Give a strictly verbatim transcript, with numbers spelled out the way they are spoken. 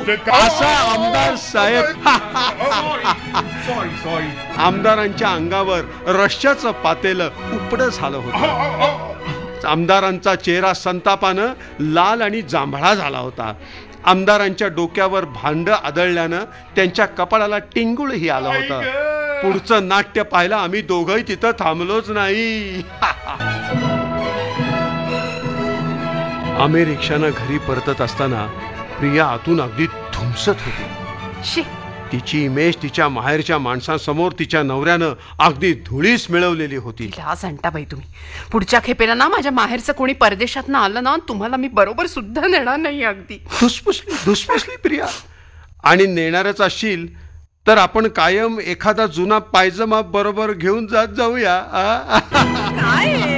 असा आमदार साहेब sorry sorry आमदारांच्या अंगावर रश्श्याचं पातेलं उपडं झालं होतं. आमदारांचा चेहरा संतापानं लाल आणि जांभळा झाला होता. आमदारांच्या डोक्यावर भांड आदळल्यानं त्यांच्या कपाळाला टिंगूळही आलं होतं. पुढचं नाट्य पाहायला आम्ही दोघंही तिथं थांबलोच नाही. आम्ही रिक्षानं घरी परतत असताना प्रिया आतून अगदी धुमसत होती. तिची इमेज तिच्या माहेरच्या माणसांसमोर तिच्या नवऱ्यानं अगदी धुळीस मिळवलेली होती. सांगता तुम्ही पुढच्या खेपेला ना माझ्या माहेरचं कोणी परदेशात ना आलं ना तुम्हाला मी बरोबर सुद्धा नेणार नाही. अगदी धुसफुसली धुसफुसली प्रिया. आणि नेणारच असशील तर आपण कायम एखादा जुना पायजमा बरोबर घेऊन जात जाऊया. काय